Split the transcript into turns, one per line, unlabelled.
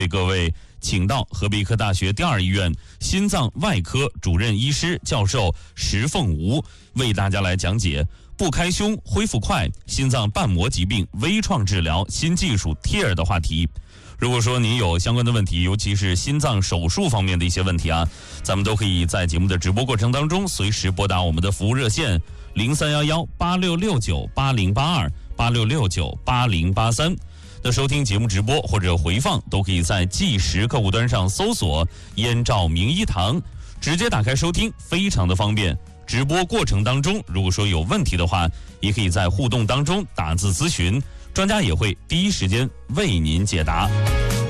各位请到河北医科大学第二医院心脏外科主任医师教授石凤吴为大家来讲解不开胸恢复快心脏瓣膜疾病微创治疗新技术 TEER 的话题。如果说您有相关的问题，尤其是心脏手术方面的一些问题啊，咱们都可以在节目的直播过程当中随时拨打我们的服务热线03118669808286698083。那收听节目直播或者回放都可以在计时客户端上搜索燕赵名医堂，直接打开收听，非常的方便。直播过程当中如果说有问题的话，也可以在互动当中打字咨询，专家也会第一时间为您解答。